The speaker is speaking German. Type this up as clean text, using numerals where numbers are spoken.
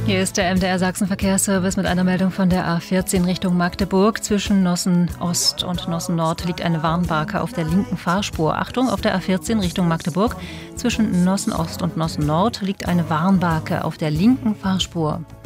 Hier ist der MDR Sachsen-Verkehrsservice mit einer Meldung von der A14 Richtung Magdeburg. Zwischen Nossen Ost und Nossen Nord liegt eine Warnbarke auf der linken Fahrspur. Achtung, auf der A14 Richtung Magdeburg. Zwischen Nossen Ost und Nossen Nord liegt eine Warnbarke auf der linken Fahrspur.